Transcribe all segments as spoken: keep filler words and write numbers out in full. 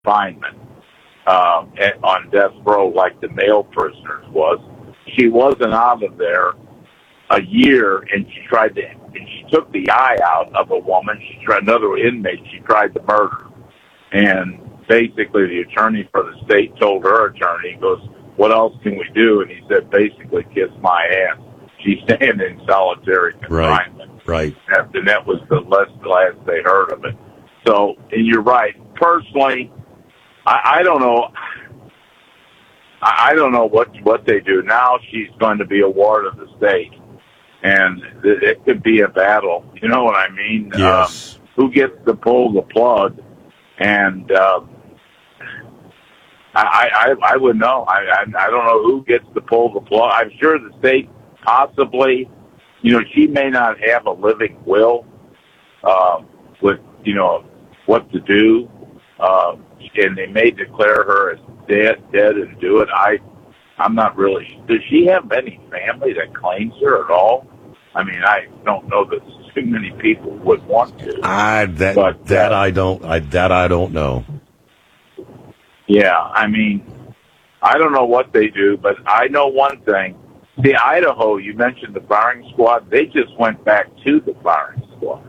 confinement um, at, on death row like the male prisoners was. She wasn't out of there a year, and she tried to, and she took the eye out of a woman. She tried another inmate. She tried to murder, and basically the attorney for the state told her attorney, he goes, "What else can we do?" And he said, "Basically, kiss my ass." She's staying in solitary confinement. Right. Right. And that was the last, the last they heard of it. So, and you're right. Personally, I, I don't know. I, I don't know what what they do now. She's going to be a ward of the state, and it, it could be a battle. You know what I mean? Yes. Um, who gets to pull the plug? And uh, I, I, I would know. I, I, I don't know who gets to pull the plug. I'm sure the state possibly. You know, she may not have a living will uh, with, you know, what to do, uh, and they may declare her as dead, dead, and do it. I, I'm not really. Does she have any family that claims her at all? I mean, I don't know that too many people would want to. I that but, that uh, I don't. I that I don't know. Yeah, I mean, I don't know what they do, but I know one thing. The Idaho, you mentioned the firing squad, they just went back to the firing squad.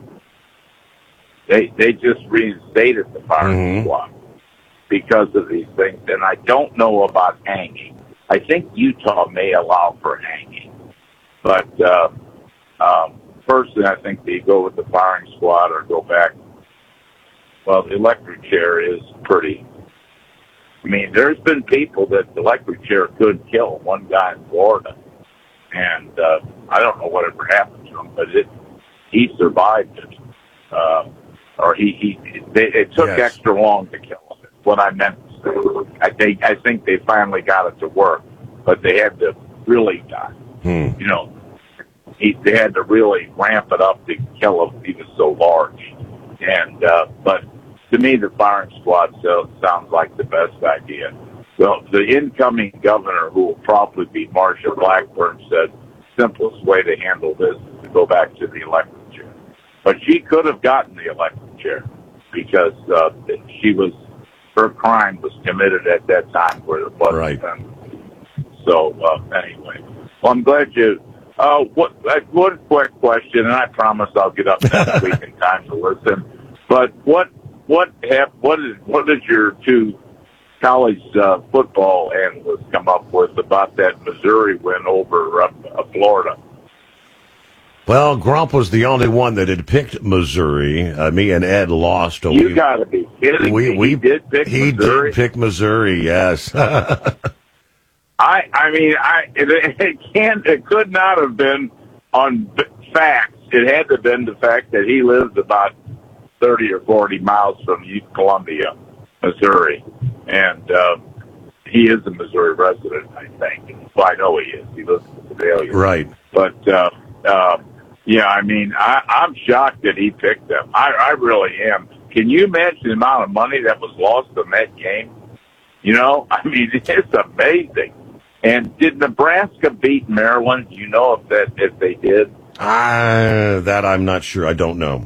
They they just reinstated the firing mm-hmm. squad because of these things. And I don't know about hanging. I think Utah may allow for hanging. But uh, um, personally, I think they go with the firing squad or go back. Well, the electric chair is pretty. I mean, there's been people that the electric chair could kill. One guy in Florida. And uh, I don't know whatever happened to him, but it he survived it. Uh, or he, he they, it took yes. extra long to kill him. That's what I meant to say. I think, I think they finally got it to work, but they had to really, uh, hmm. you know, he, they had to really ramp it up to kill him. He was so large. And, uh, but to me, the firing squad so, sounds like the best idea. Well, the incoming governor, who will probably be Marsha Blackburn, said simplest way to handle this is to go back to the electric chair. But she could have gotten the electric chair because uh, she was her crime was committed at that time where it wasn't right. done. So uh, anyway, well, I'm glad you. Uh, what uh, one quick question, and I promise I'll get up next week in time to listen. But what what have what is what is your two college uh, football analysts come up with about that Missouri win over uh, uh, Florida? Well, Grump was the only one that had picked Missouri. Uh, me and Ed lost. You we, got to be kidding we, me. We he did pick he Missouri? did pick Missouri, yes. I I mean, I it, it can't, it could not have been on facts. It had to have been the fact that he lives about thirty or forty miles from Columbia, Missouri. And uh, he is a Missouri resident, I think. Well, I know he is. He lives in Sedalia. Right. But, uh, uh, yeah, I mean, I, I'm shocked that he picked them. I, I really am. Can you imagine the amount of money that was lost in that game? You know, I mean, it's amazing. And did Nebraska beat Maryland? Do you know if that if they did? Uh, that I'm not sure. I don't know.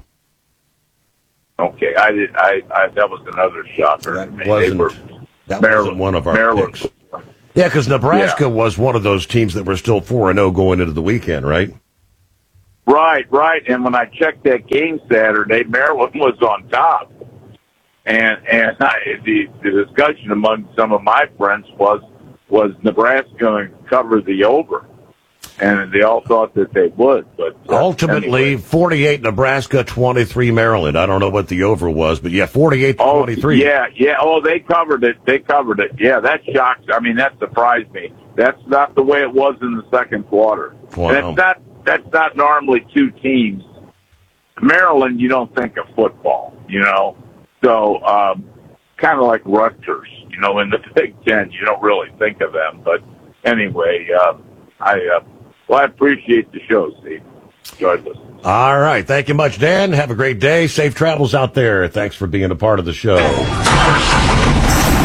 Okay, I did. I, I that was another shocker. That wasn't, were, that Maryland, wasn't one of our Maryland. picks. Yeah, because Nebraska yeah. was one of those teams that were still four and zero going into the weekend, right? Right, right. And when I checked that game Saturday, Maryland was on top. And and I, the the discussion among some of my friends was was Nebraska going to cover the over. And they all thought that they would, but uh, ultimately, anyway. forty-eight Nebraska, twenty-three Maryland. I don't know what the over was, but yeah, forty-eight to oh, twenty-three. Yeah, yeah. Oh, they covered it. They covered it. Yeah, that shocked. I mean, that surprised me. That's not the way it was in the second quarter. Wow. And it's not. That's not normally two teams. Maryland, you don't think of football, you know. So, um, kind of like Rutgers, you know, in the Big Ten, you don't really think of them. But anyway, uh, I. Uh, Well, I appreciate the show, Steve. Enjoyed listening. All right. Thank you much, Dan. Have a great day. Safe travels out there. Thanks for being a part of the show.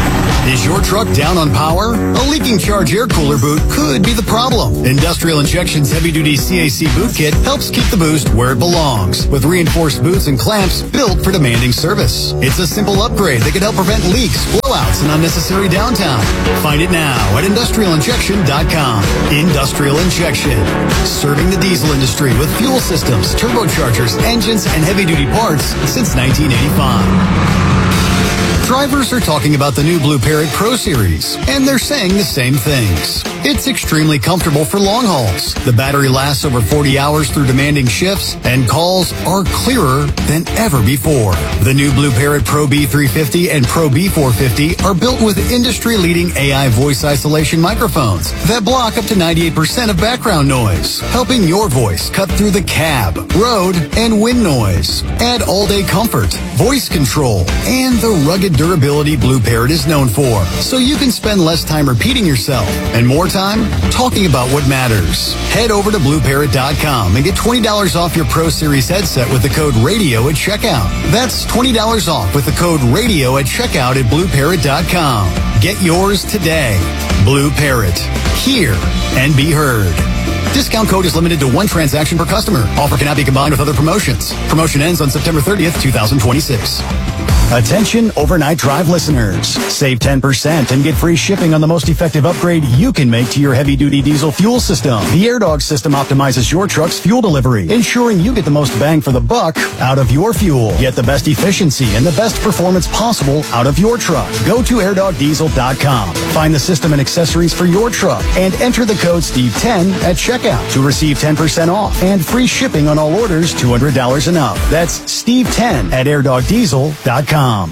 Is your truck down on power? A leaking charge air cooler boot could be the problem. Industrial Injection's heavy-duty C A C boot kit helps keep the boost where it belongs, with reinforced boots and clamps built for demanding service. It's a simple upgrade that can help prevent leaks, blowouts, and unnecessary downtime. Find it now at industrial injection dot com. Industrial Injection, serving the diesel industry with fuel systems, turbochargers, engines, and heavy-duty parts since nineteen eighty-five. Drivers are talking about the new Blue Parrot Pro Series, and they're saying the same things. It's extremely comfortable for long hauls. The battery lasts over forty hours through demanding shifts, and calls are clearer than ever before. The new Blue Parrot Pro B three fifty and Pro B four fifty are built with industry-leading A I voice isolation microphones that block up to ninety-eight percent of background noise, helping your voice cut through the cab, road, and wind noise. Add all-day comfort, voice control, and the rugged durability Blue Parrot is known for, so you can spend less time repeating yourself and more time talking about what matters. Head over to blue parrot dot com and get twenty dollars off your Pro Series headset with the code RADIO at checkout. That's twenty dollars off with the code RADIO at checkout at blue parrot dot com. Get yours today. Blue Parrot. Hear and be heard. Discount code is limited to one transaction per customer. Offer cannot be combined with other promotions. Promotion ends on September thirtieth, twenty twenty-six. Attention overnight drive listeners. Save ten percent and get free shipping on the most effective upgrade you can make to your heavy-duty diesel fuel system. The AirDog system optimizes your truck's fuel delivery, ensuring you get the most bang for the buck out of your fuel. Get the best efficiency and the best performance possible out of your truck. Go to air dog diesel dot com. Find the system and accessories for your truck and enter the code Steve ten at checkout to receive ten percent off and free shipping on all orders two hundred dollars and up. That's Steve ten at air dog diesel dot com. So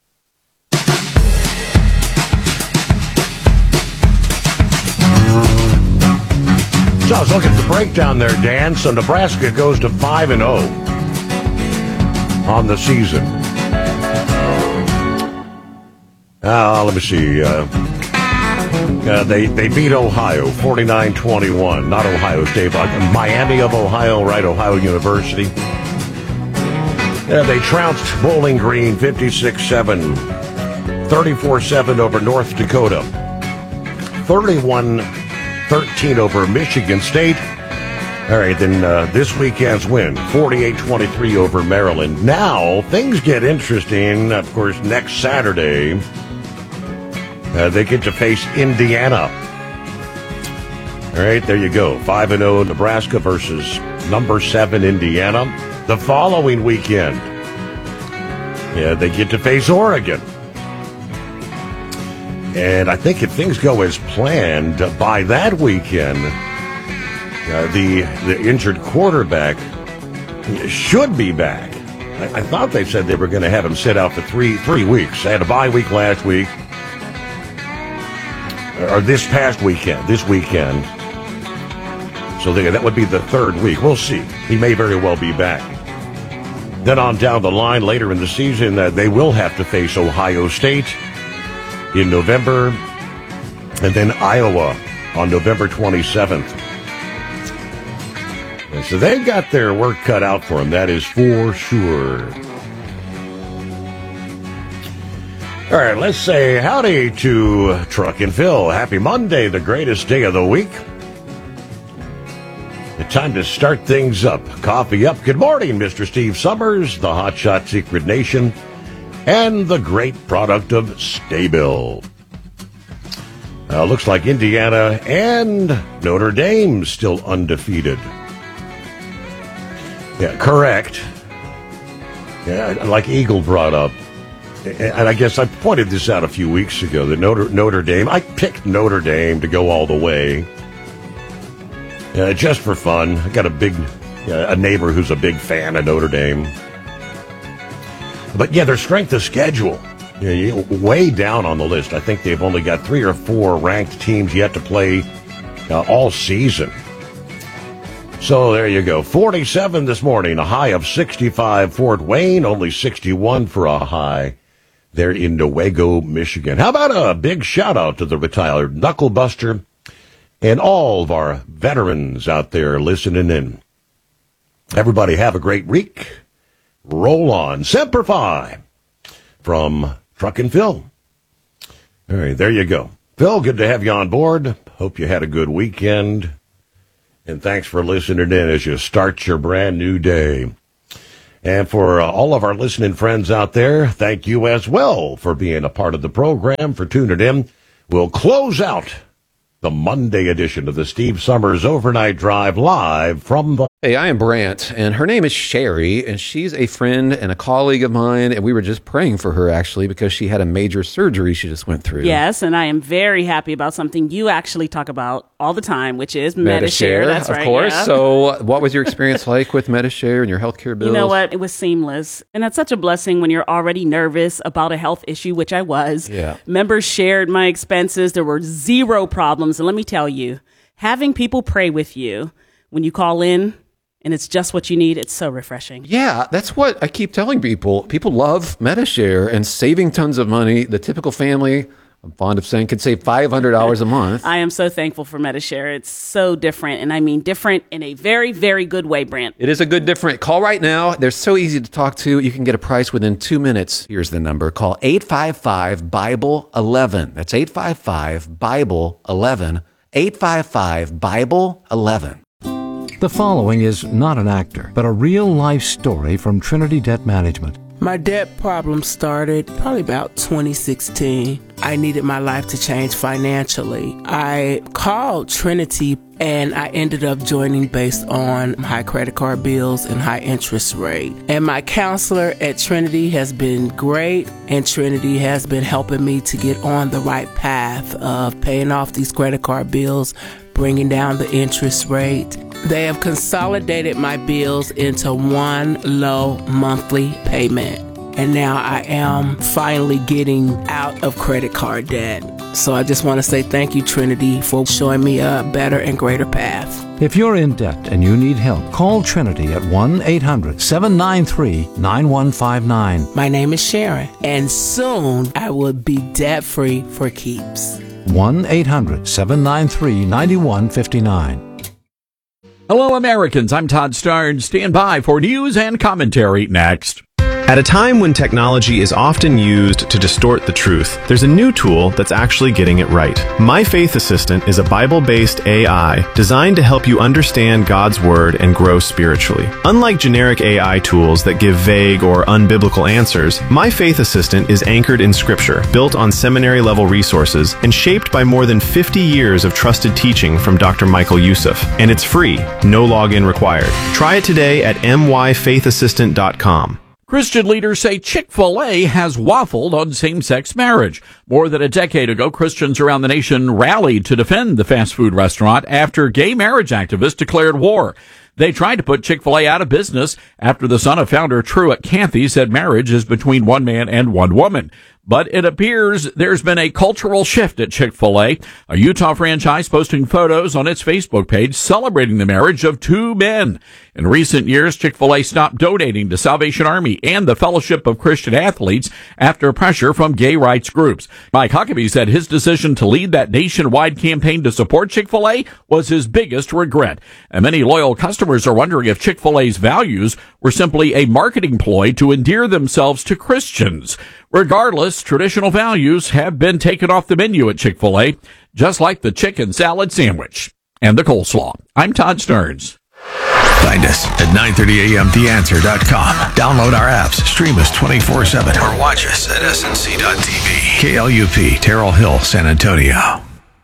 I was looking at the breakdown there, Dan. So Nebraska goes to five and oh on the season. Uh, let me see. Uh, uh, they they beat Ohio forty-nine twenty-one. Not Ohio State, but Miami of Ohio, right? Ohio University. Uh, they trounced Bowling Green fifty-six seven, thirty-four seven over North Dakota, thirty-one thirteen over Michigan State. All right, then uh, this weekend's win, forty-eight twenty-three over Maryland. Now, things get interesting. Of course, next Saturday, uh, they get to face Indiana. All right, there you go. five and oh Nebraska versus number seven Indiana. The following weekend, yeah, they get to face Oregon. And I think if things go as planned, by that weekend, uh, the the injured quarterback should be back. I, I thought they said they were going to have him sit out for three three weeks. They had a bye week last week, or this past weekend, this weekend. So they, that would be the third week. We'll see. He may very well be back. Then on down the line later in the season, uh, they will have to face Ohio State in November, and then Iowa on November twenty-seventh. And so they've got their work cut out for them, that is for sure. All right, let's say howdy to Truck and Phil. Happy Monday, the greatest day of the week. The time to start things up. Coffee up. Good morning, Mister Steve Summers, the Hotshot Secret Nation, and the great product of Staybill. Uh, looks like Indiana and Notre Dame still undefeated. Yeah, correct. Yeah, like Eagle brought up. And I guess I pointed this out a few weeks ago, that Notre, Notre Dame, I picked Notre Dame to go all the way. Uh, just for fun. I got a big, uh, a neighbor who's a big fan of Notre Dame. But yeah, their strength of schedule, you know, way down on the list. I think they've only got three or four ranked teams yet to play uh, all season. So there you go. forty-seven this morning, a high of sixty-five. Fort Wayne, only sixty-one for a high there in Newaygo, Michigan. How about a big shout out to the retired Knucklebuster and all of our veterans out there listening in. Everybody have a great week. Roll on. Semper Fi from Truck and Phil. All right, there you go. Phil, good to have you on board. Hope you had a good weekend. And thanks for listening in as you start your brand new day. And for uh, all of our listening friends out there, thank you as well for being a part of the program, for tuning in. We'll close out the Monday edition of the Steve Summers Overnight Drive live from the... Hey, I am Brant, and her name is Sherry, and she's a friend and a colleague of mine, and we were just praying for her, actually, because she had a major surgery she just went through. Yes, and I am very happy about something you actually talk about all the time, which is Medi-Share. Medi-Share, That's of right, course. yeah. So what was your experience like with Medi-Share and your healthcare bills? You know what? It was seamless. And that's such a blessing when you're already nervous about a health issue, which I was. Yeah. Members shared my expenses. There were zero problems. And let me tell you, having people pray with you when you call in, and it's just what you need, it's so refreshing. Yeah, that's what I keep telling people. People love Medi-Share and saving tons of money. The typical family, I'm fond of saying, could save five hundred dollars a month. I am so thankful for Medi-Share. It's so different, and I mean different in a very, very good way, Brant. It is a good different. Call right now. They're so easy to talk to. You can get a price within two minutes. Here's the number. Call eight five five, Bible eleven. That's eight five five, Bible eleven. eight five five, Bible eleven. The following is not an actor, but a real-life story from Trinity Debt Management. My debt problem started probably about twenty sixteen. I needed my life to change financially. I called Trinity and I ended up joining based on high credit card bills and high interest rate. And my counselor at Trinity has been great, and Trinity has been helping me to get on the right path of paying off these credit card bills, bringing down the interest rate. They have consolidated my bills into one low monthly payment. And now I am finally getting out of credit card debt. So I just want to say thank you, Trinity, for showing me a better and greater path. If you're in debt and you need help, call Trinity at one eight hundred, seven nine three, nine one five nine. My name is Sharon, and soon I will be debt-free for keeps. one eight hundred, seven nine three, nine one five nine. Hello, Americans. I'm Todd Starnes. Stand by for news and commentary next. At a time when technology is often used to distort the truth, there's a new tool that's actually getting it right. My Faith Assistant is a Bible-based A I designed to help you understand God's Word and grow spiritually. Unlike generic A I tools that give vague or unbiblical answers, My Faith Assistant is anchored in Scripture, built on seminary-level resources, and shaped by more than fifty years of trusted teaching from Doctor Michael Youssef. And it's free, no login required. Try it today at m y faith assistant dot com. Christian leaders say Chick-fil-A has waffled on same-sex marriage. More than a decade ago, Christians around the nation rallied to defend the fast food restaurant after gay marriage activists declared war. They tried to put Chick-fil-A out of business after the son of founder Truett Cathy said marriage is between one man and one woman. But it appears there's been a cultural shift at Chick-fil-A, a Utah franchise posting photos on its Facebook page celebrating the marriage of two men. In recent years, Chick-fil-A stopped donating to Salvation Army and the Fellowship of Christian Athletes after pressure from gay rights groups. Mike Huckabee said his decision to lead that nationwide campaign to support Chick-fil-A was his biggest regret. And many loyal customers are wondering if Chick-fil-A's values were simply a marketing ploy to endear themselves to Christians. Regardless, traditional values have been taken off the menu at Chick-fil-A, just like the chicken salad sandwich and the coleslaw. I'm Todd Stearns. Find us at nine thirty a m the answer dot com. Download our apps, stream us twenty-four seven, or watch us at s n c dot t v. K L U P, Terrell Hill, San Antonio.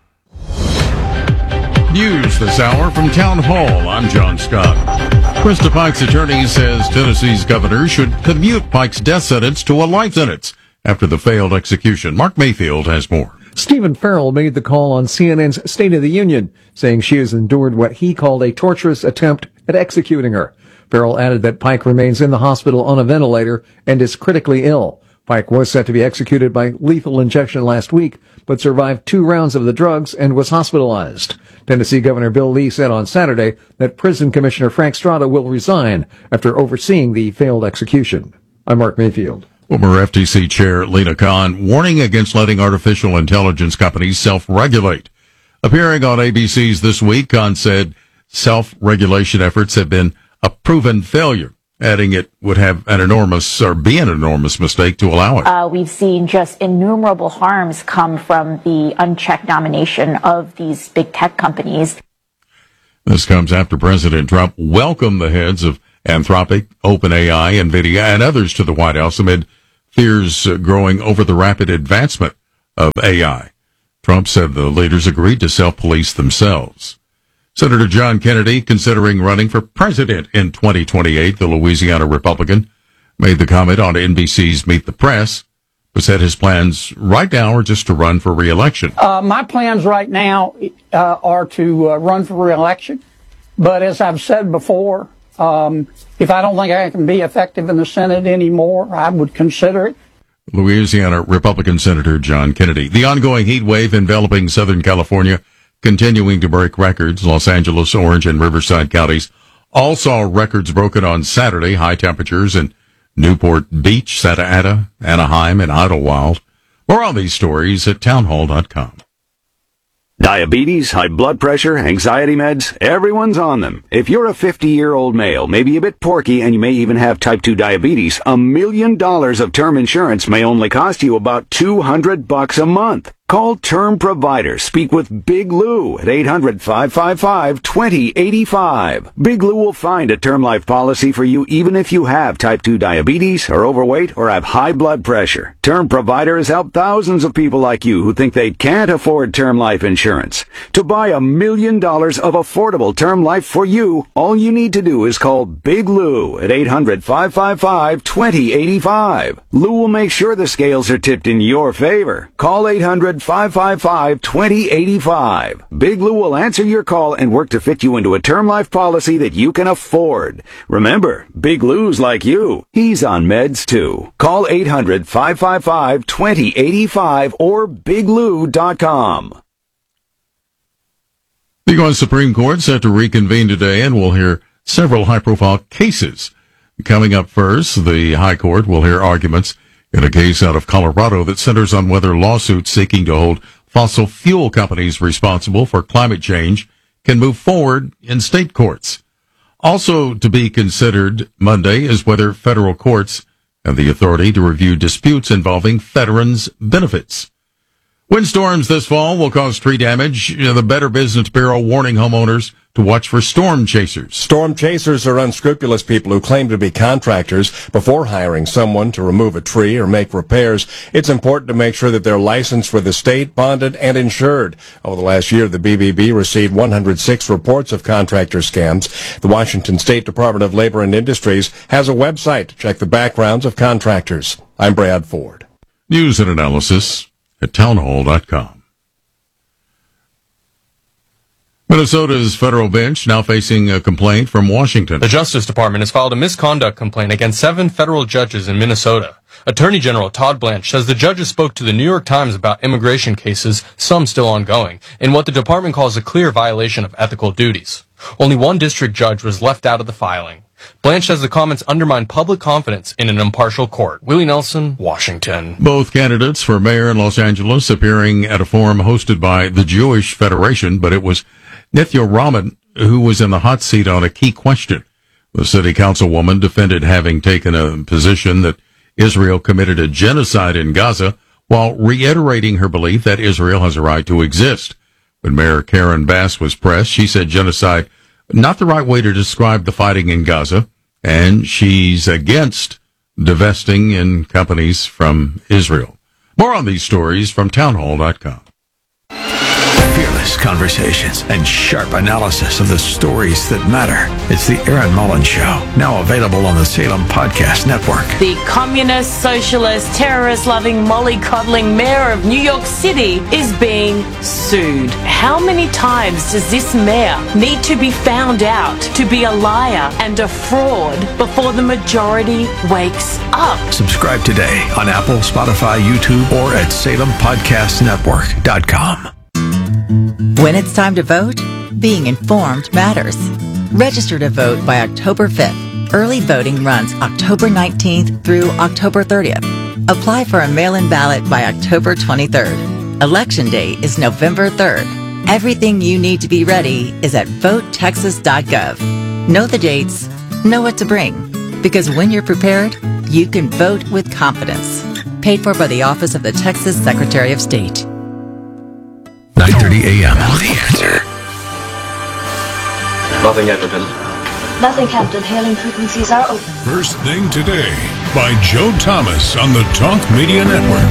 News this hour from Town Hall. I'm John Scott. Krista Pike's attorney says Tennessee's governor should commute Pike's death sentence to a life sentence after the failed execution. Mark Mayfield has more. Stephen Farrell made the call on C N N's State of the Union, saying she has endured what he called a torturous attempt at executing her. Farrell added that Pike remains in the hospital on a ventilator and is critically ill. Pike was set to be executed by lethal injection last week, but survived two rounds of the drugs and was hospitalized. Tennessee Governor Bill Lee said on Saturday that Prison Commissioner Frank Strada will resign after overseeing the failed execution. I'm Mark Mayfield. Former F T C Chair Lena Khan warning against letting artificial intelligence companies self-regulate. Appearing on A B C's This Week, Khan said self-regulation efforts have been a proven failure adding it would have an enormous, or be an enormous mistake to allow it. Uh, we've seen just innumerable harms come from the unchecked domination of these big tech companies. This comes after President Trump welcomed the heads of Anthropic, OpenAI, NVIDIA, and others to the White House amid fears uh, growing over the rapid advancement of A I. Trump said the leaders agreed to self-police themselves. Senator John Kennedy, considering running for president in twenty twenty-eight, the Louisiana Republican, made the comment on N B C's Meet the Press, but said his plans right now are just to run for re-election. Uh, my plans right now uh, are to uh, run for re-election. But as I've said before, um, if I don't think I can be effective in the Senate anymore, I would consider it. Louisiana Republican Senator John Kennedy. The ongoing heat wave enveloping Southern California continuing to break records. Los Angeles, Orange, and Riverside counties all saw records broken on Saturday. High temperatures in Newport Beach, Santa Ana, Anaheim, and Idlewild. More on these stories at townhall dot com. Diabetes, high blood pressure, anxiety meds, everyone's on them. If you're a fifty-year-old male, maybe a bit porky, and you may even have type two diabetes, a million dollars of term insurance may only cost you about two hundred bucks a month. Call Term Provider. Speak with Big Lou at eight hundred, five five five, two zero eight five. Big Lou will find a term life policy for you even if you have type two diabetes, are overweight, or have high blood pressure. Term Provider has helped thousands of people like you who think they can't afford term life insurance. To buy a million dollars of affordable term life for you, all you need to do is call Big Lou at eight hundred, five five five, two zero eight five. Lou will make sure the scales are tipped in your favor. Call eight hundred, five five five, two zero eight five. Big Lou will answer your call and work to fit you into a term life policy that you can afford. Remember, Big Lou's like you. He's on meds too. Call eight hundred, five five five, two zero eight five or big lou dot com. The U S Supreme Court set to reconvene today, and we'll hear several high-profile cases. Coming up first, the High Court will hear arguments in a case out of Colorado that centers on whether lawsuits seeking to hold fossil fuel companies responsible for climate change can move forward in state courts. Also to be considered Monday is whether federal courts have the authority to review disputes involving veterans' benefits. Windstorms this fall will cause tree damage. The Better Business Bureau warning homeowners to watch for storm chasers. Storm chasers are unscrupulous people who claim to be contractors before hiring someone to remove a tree or make repairs. It's important to make sure that they're licensed with the state, bonded, and insured. Over the last year, the B B B received one hundred six reports of contractor scams. The Washington State Department of Labor and Industries has a website to check the backgrounds of contractors. I'm Brad Ford. News and analysis at townhall dot com. Minnesota's federal bench now facing a complaint from Washington. The Justice Department has filed a misconduct complaint against seven federal judges in Minnesota. Attorney General Todd Blanche says the judges spoke to the New York Times about immigration cases, some still ongoing, in what the department calls a clear violation of ethical duties. Only one district judge was left out of the filing. Blanche says the comments undermine public confidence in an impartial court. Willie Nelson, Washington. Both candidates for mayor in Los Angeles appearing at a forum hosted by the Jewish Federation, but it was Nithya Raman who was in the hot seat on a key question. The city councilwoman defended having taken a position that Israel committed a genocide in Gaza while reiterating her belief that Israel has a right to exist. When Mayor Karen Bass was pressed, she said genocide not the right way to describe the fighting in Gaza, and she's against divesting in companies from Israel. More on these stories from townhall dot com. Fearless conversations and sharp analysis of the stories that matter. It's the Aaron Mullins Show, now available on the Salem Podcast Network. The communist, socialist, terrorist-loving, mollycoddling mayor of New York City is being sued. How many times does this mayor need to be found out to be a liar and a fraud before the majority wakes up? Subscribe today on Apple, Spotify, YouTube, or at salem podcast network dot com. When it's time to vote, being informed matters. Register to vote by October fifth. Early voting runs October nineteenth through October thirtieth. Apply for a mail-in ballot by October twenty-third. Election day is November third. Everything you need to be ready is at vote texas dot gov. Know the dates, know what to bring. Because when you're prepared, you can vote with confidence. Paid for by the Office of the Texas Secretary of State. nine thirty a.m. The Answer. Nothing yet, Lieutenant. Nothing, Captain. Hailing frequencies are open. First Thing Today by Joe Thomas on the Talk Media Network.